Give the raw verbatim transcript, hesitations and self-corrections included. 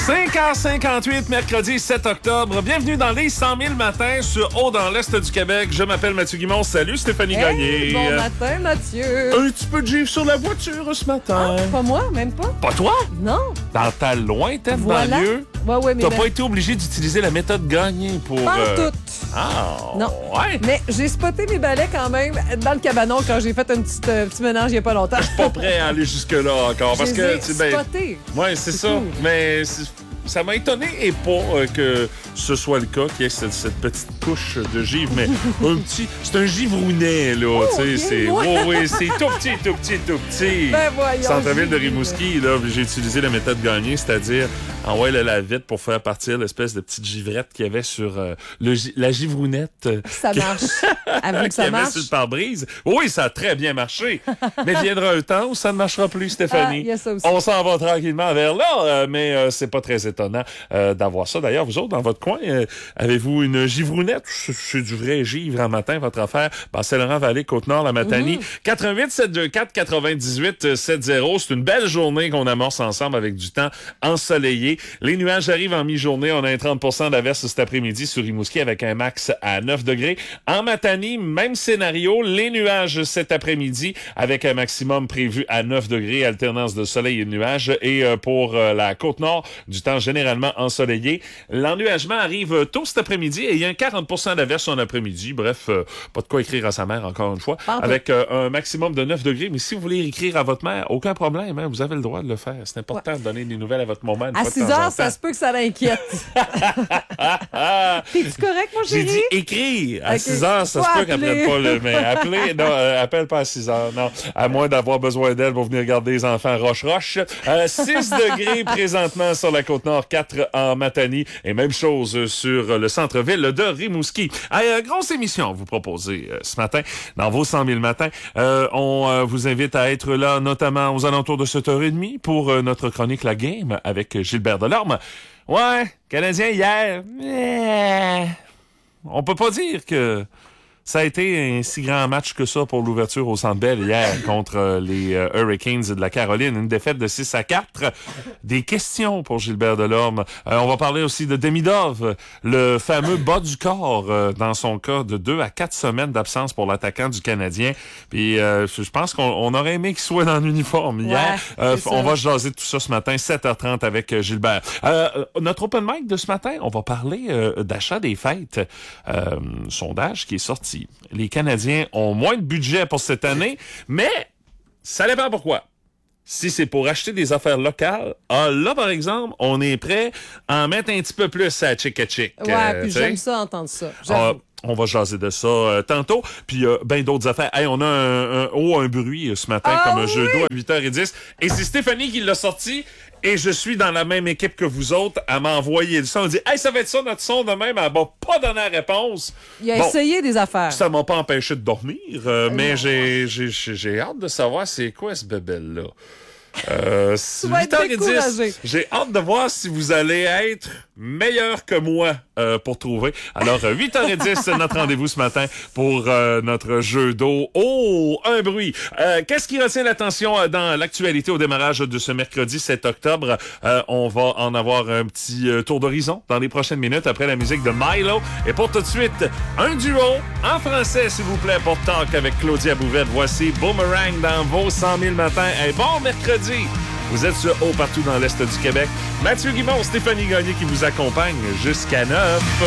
cinq heures cinquante-huit, mercredi sept octobre. Bienvenue dans les cent mille matins sur Haut dans l'Est du Québec. Je m'appelle Mathieu Guimond. Salut Stéphanie hey, Gagné. Bon matin, Mathieu. Un petit peu de givre sur la voiture ce matin. Ah, pas moi, même pas. Pas toi? Non. Dans ta lointaine Voilà. banlieue, Ouais, ouais, mais t'as ben, pas été obligé d'utiliser la méthode Gagné pour... pas euh, tout. Ah, Non. ouais. Mais j'ai spoté mes balais quand même dans le cabanon quand j'ai fait un petit, euh, petit ménage il y a pas longtemps. Pas prêt à aller jusque-là encore. Parce Je que, les ai tu sais, ben, spotés. ouais, c'est ça. tout. Mais c'est- ça m'a étonné et pas euh, que ce soit le cas, qu'il y ait cette, cette petite couche de givre, mais un petit, c'est un givrounet, là. Oh, tu sais, bien, c'est, moi. oh, oui, c'est tout petit, tout petit, tout petit. Ben voyons. Centre-ville de j'ai- Rimouski, là, j'ai utilisé la méthode Gagné, c'est-à-dire envoyer le lave-vite pour faire partir l'espèce de petite givrette qu'il y avait sur euh, le, gi- la givrounette. euh, Ça marche. Avoue que qu'il y ça avait marche. sur le pare-brise. Oui, ça a très bien marché. Mais viendra un temps où ça ne marchera plus, Stéphanie. Ah, il y a ça aussi. On s'en va tranquillement vers là, euh, mais euh, c'est pas très étonnant euh, d'avoir ça. D'ailleurs, vous autres, dans votre coin, euh, avez-vous une givrounette? C'est, c'est du vrai givre en matin, votre affaire? Ben, Saint-Laurent-Vallée, Côte-Nord, la Matanie. Mm-hmm. quatre-vingt-huit sept deux quatre quatre-vingt-dix-huit soixante. C'est une belle journée qu'on amorce ensemble avec du temps ensoleillé. Les nuages arrivent en mi-journée. On a un trente pour cent d'averse cet après-midi sur Rimouski avec un max à neuf degrés. En Matanie, même scénario. Les nuages cet après-midi avec un maximum prévu à neuf degrés, alternance de soleil et de nuages. Et euh, pour euh, la Côte-Nord, du temps généralement ensoleillé. L'ennuagement arrive tôt cet après-midi et il y a un quarante pour cent d'averse en après-midi. Bref, euh, pas de quoi écrire à sa mère, encore une fois, Pardon. avec euh, un maximum de neuf degrés. Mais si vous voulez écrire à votre mère, aucun problème, hein, vous avez le droit de le faire. C'est important de donner des nouvelles à votre maman. une À fois de six temps en heures, ça temps. se peut que ça l'inquiète. T'es-tu correct, mon J'ai chéri? dit écrire. À Ok. six heures, ça Faut se peut qu'elle appeler. prenne pas le... Mais appeler, non, euh, appelle pas à six heures, non. À moins d'avoir besoin d'elle pour venir garder les enfants roche-roche. Euh, six degrés présentement sur la Côte-Nord, quatre en Matanie. Et même chose sur le centre-ville de Rimouski. Hey, euh, grosse émission à vous proposer euh, ce matin dans vos cent mille matins. Euh, on euh, vous invite à être là, notamment aux alentours de sept heures trente pour euh, notre chronique La Game avec Gilbert Delorme. Ouais, Canadien hier. Eh, on peut pas dire que ça a été un si grand match que ça pour l'ouverture au Centre Bell hier contre euh, les euh, Hurricanes de la Caroline. Une défaite de six à quatre. Des questions pour Gilbert Delorme. Euh, on va parler aussi de Demidov, le fameux bas du corps euh, dans son cas de deux à quatre semaines d'absence pour l'attaquant du Canadien. Puis euh, je pense qu'on on aurait aimé qu'il soit dans l'uniforme hier. Ouais, Euh, c'est on ça. va jaser de tout ça ce matin, sept heures trente avec euh, Gilbert. Euh, notre open mic de ce matin, on va parler euh, d'achat des fêtes. Euh, sondage qui est sorti. Les Canadiens ont moins de budget pour cette année, mais ça dépend pourquoi. Si c'est pour acheter des affaires locales, ah, là, par exemple, on est prêt à en mettre un petit peu plus à Chick Chick. Ouais, euh, puis tu sais. j'aime ça, entendre ça. Ah, J'avoue. on va jaser de ça euh, tantôt. Puis euh, ben d'autres affaires. Hey, on a un, un, oh, un bruit euh, ce matin Ah comme un oui! jeu d'eau à huit heures dix. Et c'est Stéphanie qui l'a sorti. Et je suis dans la même équipe que vous autres à m'envoyer le son. On dit, hey, ça va être ça notre son de même. Elle m'a pas donné la réponse. Il a Bon, essayé des affaires. ça m'a pas empêché de dormir, euh, mais non. j'ai, j'ai, j'ai, j'ai hâte de savoir c'est quoi ce bébelle-là. Euh, Tu vas être huit heures découragé. dix. J'ai hâte de voir si vous allez être meilleur que moi euh, pour trouver. Alors, euh, huit heures dix, c'est notre rendez-vous ce matin pour euh, notre jeu d'eau. Oh, un bruit. Euh, qu'est-ce qui retient l'attention euh, dans l'actualité au démarrage de ce mercredi sept octobre? Euh, on va en avoir un petit euh, tour d'horizon dans les prochaines minutes après la musique de Milo. Et pour tout de suite, un duo en français, s'il vous plaît, pour Talk avec Claudia Bouvette. Voici Boomerang dans vos cent mille matins. Un bon mercredi. Vous êtes sur Haut partout dans l'Est du Québec. Mathieu Guimond, Stéphanie Gagné qui vous accompagne jusqu'à neuf.